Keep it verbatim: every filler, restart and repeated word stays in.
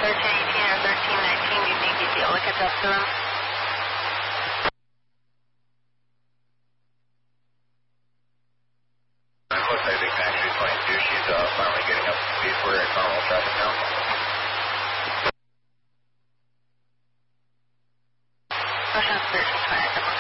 thirteen eighteen or thirteen nineteen, do you think you'd be able to catch up to them? It looks like the taxi twenty-two, she's uh, finally getting up to speed for her normal traffic now. Ocean thirteen twenty.